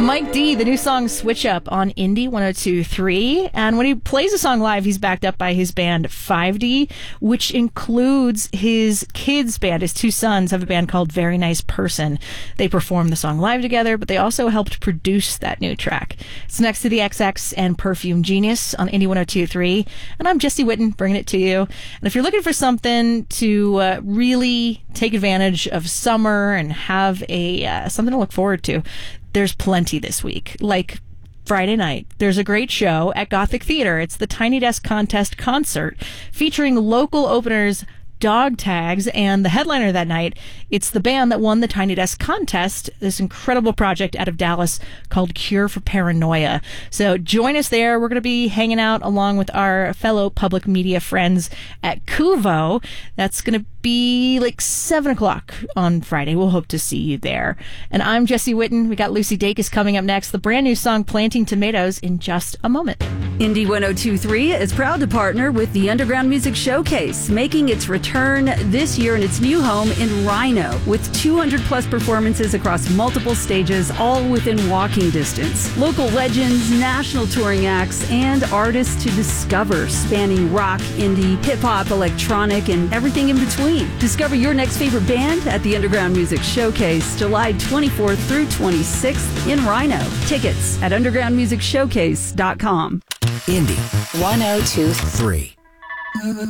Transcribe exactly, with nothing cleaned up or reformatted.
Mike D, the new song Switch Up on Indie one oh two point three. And when he plays a song live, he's backed up by his band five D, which includes his kids' band. His two sons have a band called Very Nice Person. They perform the song live together, but they also helped produce that new track. It's next to the X X and Perfume Genius on Indie one oh two point three. And I'm Jesse Witten, bringing it to you. And if you're looking for something to uh, really take advantage of summer and have a uh, something to look forward to, there's plenty this week. Like Friday night, there's a great show at Gothic Theater. It's the Tiny Desk Contest concert featuring local openers Dog Tags, and the headliner that night, it's the band that won the Tiny Desk contest, this incredible project out of Dallas called Cure for Paranoia. So join us there. We're going to be hanging out along with our fellow public media friends at Kuvo. That's going to be like seven o'clock on Friday. We'll hope to see you there. And I'm Jesse Witten. We got Lucy Dacus coming up next. The brand new song Planting Tomatoes in just a moment. Indie one oh two point three is proud to partner with the Underground Music Showcase, making its return this year in its new home in Rhino, with two hundred plus performances across multiple stages, all within walking distance. Local legends, national touring acts, and artists to discover, spanning rock, indie, hip-hop, electronic, and everything in between. Discover your next favorite band at the Underground Music Showcase, July twenty-fourth through twenty-sixth in Rhino. Tickets at underground music showcase dot com. Indie one oh two point three.